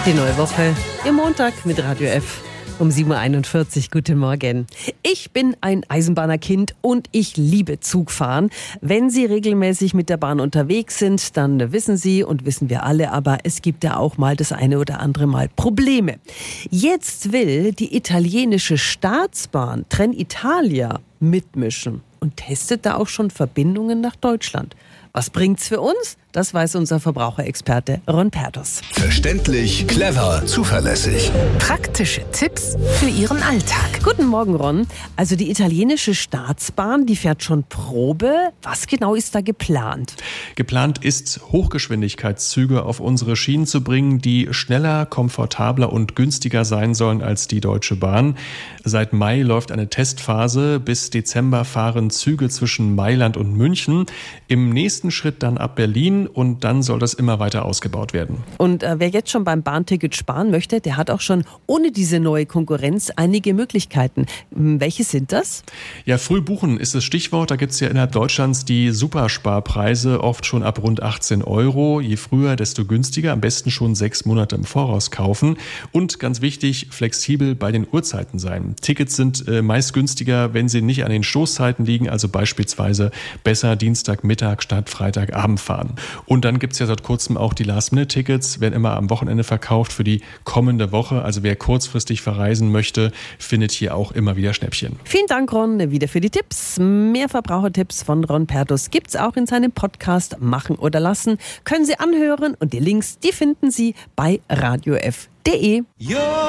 Die neue Woche im Montag mit Radio F um 7.41 Uhr. Guten Morgen. Ich bin ein Eisenbahnerkind und ich liebe Zugfahren. Wenn Sie regelmäßig mit der Bahn unterwegs sind, dann wissen Sie und wissen wir alle, aber es gibt ja auch mal das eine oder andere Mal Probleme. Jetzt will die italienische Staatsbahn Trenitalia mitmischen und testet da auch schon Verbindungen nach Deutschland. Was bringt's für uns? Das weiß unser Verbraucherexperte Ron Pertus. Verständlich, clever, zuverlässig. Praktische Tipps für Ihren Alltag. Guten Morgen, Ron. Also die italienische Staatsbahn, die fährt schon Probe. Was genau ist da geplant? Geplant ist, Hochgeschwindigkeitszüge auf unsere Schienen zu bringen, die schneller, komfortabler und günstiger sein sollen als die Deutsche Bahn. Seit Mai läuft eine Testphase. Bis Dezember fahren Züge zwischen Mailand und München. Im nächsten Schritt dann ab Berlin und dann soll das immer weiter ausgebaut werden. Und wer jetzt schon beim Bahnticket sparen möchte, der hat auch schon ohne diese neue Konkurrenz einige Möglichkeiten. Welche sind das? Ja, früh buchen ist das Stichwort. Da gibt es ja innerhalb Deutschlands die Supersparpreise, oft schon ab rund 18 Euro. Je früher, desto günstiger. Am besten schon 6 Monate im Voraus kaufen. Und ganz wichtig, flexibel bei den Uhrzeiten sein. Tickets sind meist günstiger, wenn sie nicht an den Stoßzeiten liegen, also beispielsweise besser Dienstagmittag statt Freitagabend fahren. Und dann gibt es ja seit kurzem auch die Last-Minute-Tickets, werden immer am Wochenende verkauft für die kommende Woche. Also wer kurzfristig verreisen möchte, findet hier auch immer wieder Schnäppchen. Vielen Dank, Ron, wieder für die Tipps. Mehr Verbrauchertipps von Ron Pertus gibt's auch in seinem Podcast Machen oder Lassen. Können Sie anhören und die Links, die finden Sie bei radiof.de.